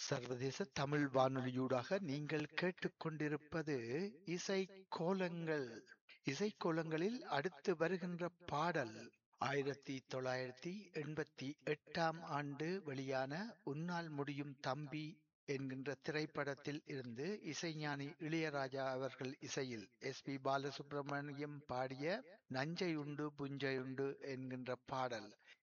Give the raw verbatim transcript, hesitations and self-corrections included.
சர்வதேச தமிழ் வானொலியூடாக நீங்கள் கேட்டுக்கொண்டிருப்பது இசை கோலங்கள். இசை கோலங்களில் அடுத்து வருகின்ற பாடல் ஆயிரத்தி தொள்ளாயிரத்தி எண்பத்தி எட்டாம் ஆண்டு வெளியான உன்னால் முடியும் தம்பி என்கின்ற திரைப்படத்தில் இருந்து இசைஞானி இளையராஜா அவர்கள் இசையில் எஸ் பி பாலசுப்ரமணியம் பாடிய நஞ்சை உண்டு புஞ்சை உண்டு என்கின்ற பாடல்.